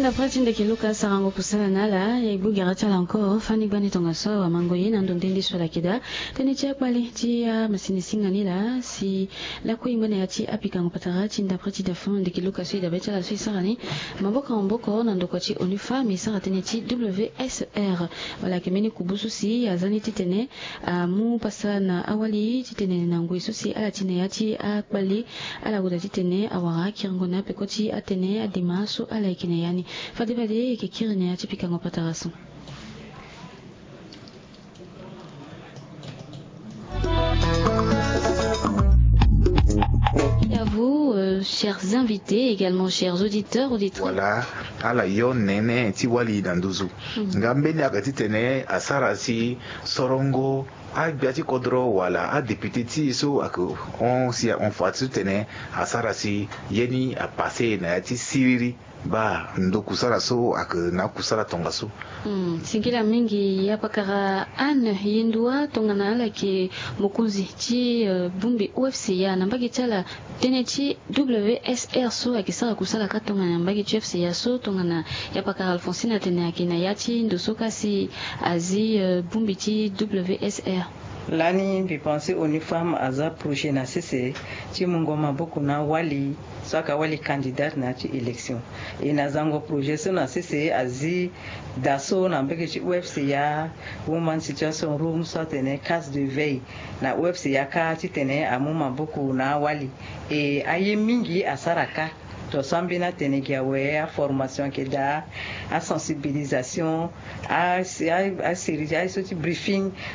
Tinda pratinda kiluka sarango kusala nala ya ibu garata lanko fani bani tonga sawa mangoyi na ndondendi swala kida tani chia kwali chia masini singa nila si la ko imane ya chi apika ngopatara tinda pratinda fundi kiluka sida becha la sui sarani maboka mboko na ndoko chi onifa mi sara tani chi WSR wala kemeni kubusu si azani titene mu pasa na awali titene na ngoi susi ala tine ya chi akwali ala guda titene awara kirngona pekoti atene adimaso ala ikine yani fadibade kikirine ya tipika ngopatarasu. Et à vous, chers invités, également chers auditeurs, auditrices. Voilà, ala yo nene tiwali danduzu. Ngambeni akatitene asarasi sorongo agbiati kodro wala a député ti so ako on fatu tene asarasi yeni a passé na yati siriri ba ndo kusala so ak na kusala tonga so singila mingi ya pakara an yindua tongana ala ki mukunzi ti bumbi UFC ya nambagi tala tene ti WSR so akisara kusala ka tongana nambagi ti UFC ya so tongana ya pakara Alfonsina tene akina yati ndo soka si azi bumbi ti WSR. Lani bi penser uniforme aza projet na sese ti mungoma boku na wali saka wali candidate na ti élection et na zango projet so na sese azi daso na mbeke ti UFC ya woman situation room so tene case de veille na UFC ya ka ti tene amuma boku na wali et aye mingi asaraka to sambina tene kia we a formation ke da a sensibilisation a série a soti briefing